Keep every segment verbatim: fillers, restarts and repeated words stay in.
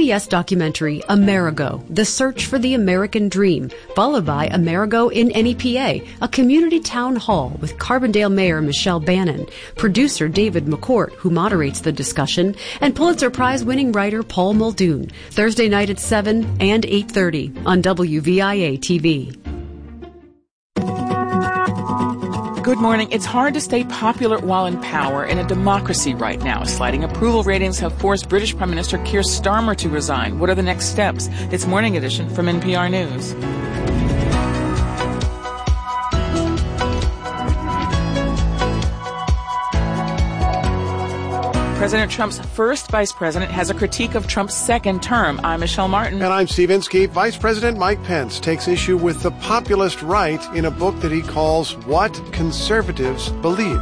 B S documentary Amerigo, The Search for the American Dream, followed by Amerigo in N E P A, a community town hall with Carbondale Mayor Michelle Bannon, producer David McCourt, who moderates the discussion, and Pulitzer Prize-winning writer Paul Muldoon, Thursday night at seven and eight thirty on W V I A T V. Good morning. It's hard to stay popular while in power in a democracy right now. Sliding approval ratings have forced British Prime Minister Keir Starmer to resign. What are the next steps? It's Morning Edition from N P R News. President Trump's first vice president has a critique of Trump's second term. I'm Michelle Martin. And I'm Steve Inskeep. Vice President Mike Pence takes issue with the populist right in a book that he calls What Conservatives Believe.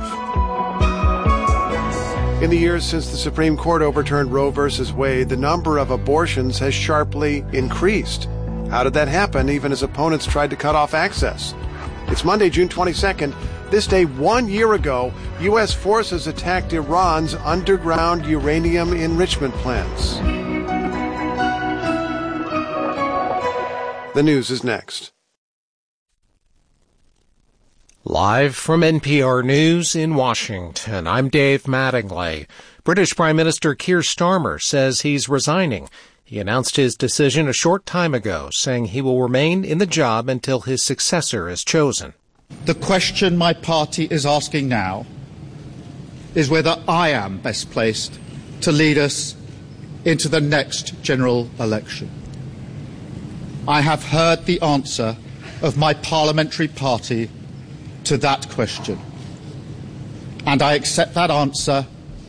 In the years since the Supreme Court overturned Roe versus Wade, the number of abortions has sharply increased. How did that happen, even as opponents tried to cut off access? It's Monday, June twenty-second. This day, one year ago, U S forces attacked Iran's underground uranium enrichment plants. The news is next. Live from N P R News in Washington, I'm Dave Mattingly. British Prime Minister Keir Starmer says he's resigning. He announced his decision a short time ago, saying he will remain in the job until his successor is chosen. The question my party is asking now is whether I am best placed to lead us into the next general election. I have heard the answer of my parliamentary party to that question, and I accept that answer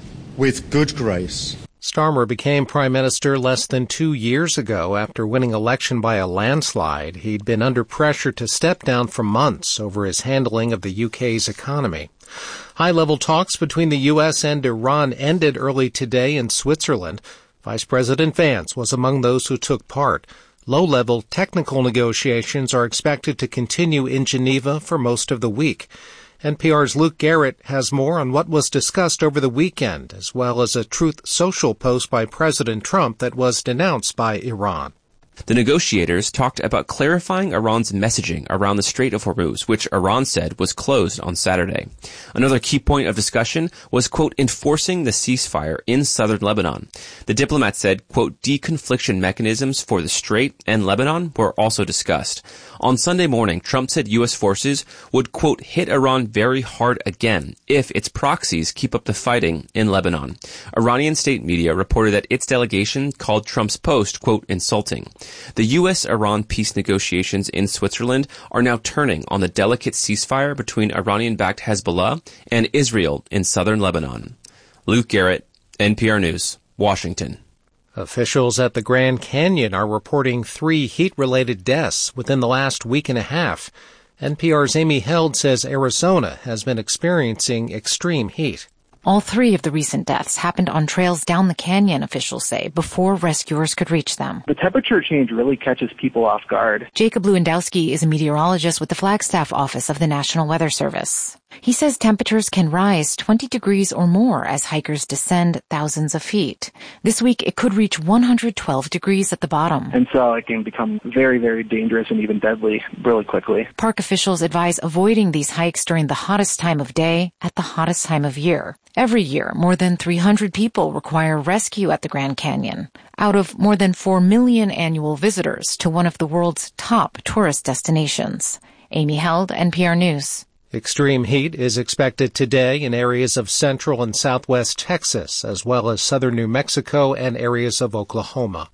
with good grace. Starmer became Prime Minister less than two years ago after winning election by a landslide. He'd been under pressure to step down for months over his handling of the U K's economy. High-level talks between the U S and Iran ended early today in Switzerland. Vice President Vance was among those who took part. Low-level technical negotiations are expected to continue in Geneva for most of the week. N P R's Luke Garrett has more on what was discussed over the weekend, as well as a Truth Social post by President Trump that was denounced by Iran. The negotiators talked about clarifying Iran's messaging around the Strait of Hormuz, which Iran said was closed on Saturday. Another key point of discussion was, quote, enforcing the ceasefire in southern Lebanon. The diplomat said, quote, deconfliction mechanisms for the Strait and Lebanon were also discussed. On Sunday morning, Trump said U S forces would, quote, hit Iran very hard again if its proxies keep up the fighting in Lebanon. Iranian state media reported that its delegation called Trump's post, quote, insulting. The U S Iran peace negotiations in Switzerland are now turning on the delicate ceasefire between Iranian-backed Hezbollah and Israel in southern Lebanon. Luke Garrett, N P R News, Washington. Officials at the Grand Canyon are reporting three heat-related deaths within the last week and a half. N P R's Amy Held says Arizona has been experiencing extreme heat. All three of the recent deaths happened on trails down the canyon, officials say, before rescuers could reach them. The temperature change really catches people off guard. Jacob Lewandowski is a meteorologist with the Flagstaff office of the National Weather Service. He says temperatures can rise twenty degrees or more as hikers descend thousands of feet. This week, it could reach one hundred twelve degrees at the bottom. And so it can become very, very dangerous and even deadly really quickly. Park officials advise avoiding these hikes during the hottest time of day at the hottest time of year. Every year, more than three hundred people require rescue at the Grand Canyon, out of more than four million annual visitors to one of the world's top tourist destinations. Amy Held, N P R News. Extreme heat is expected today in areas of central and southwest Texas, as well as southern New Mexico and areas of Oklahoma.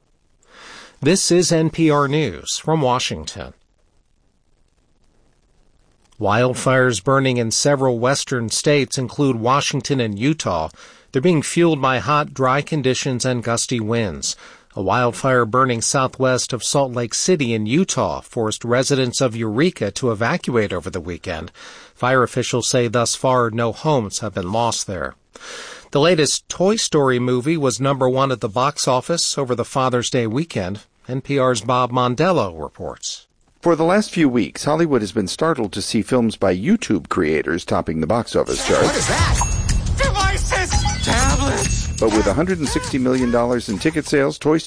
This is N P R News from Washington. Wildfires burning in several western states include Washington and Utah. They're being fueled by hot, dry conditions and gusty winds. A wildfire burning southwest of Salt Lake City in Utah forced residents of Eureka to evacuate over the weekend. Fire officials say thus far no homes have been lost there. The latest Toy Story movie was number one at the box office over the Father's Day weekend. N P R's Bob Mondello reports. For the last few weeks, Hollywood has been startled to see films by YouTube creators topping the box office charts. What is that? Devices! Tablets! But with one hundred sixty million dollars in ticket sales, Toy Story